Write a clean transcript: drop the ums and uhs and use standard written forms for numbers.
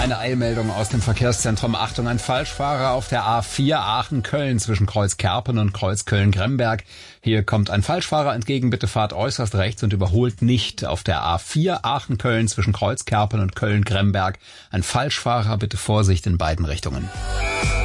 Eine Eilmeldung aus dem Verkehrszentrum. Achtung, ein Falschfahrer auf der A4 Aachen-Köln zwischen Kreuzkerpen und Kreuzköln-Gremberg. Hier kommt ein Falschfahrer entgegen. Bitte fahrt äußerst rechts und überholt nicht. Auf der A4 Aachen-Köln zwischen Kreuzkerpen und Köln-Gremberg. Ein Falschfahrer, bitte Vorsicht in beiden Richtungen.